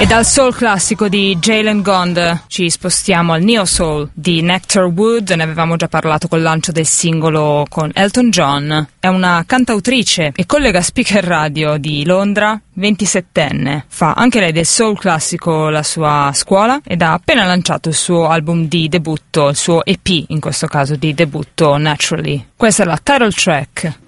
E dal soul classico di Jalen Gond ci spostiamo al neo soul di Nectar Wood. Ne avevamo già parlato col lancio del singolo con Elton John. È una cantautrice e collega speaker radio di Londra, 27enne. Fa anche lei del soul classico la sua scuola ed ha appena lanciato il suo album di debutto, il suo EP in questo caso di debutto, Naturally. Questa è la title track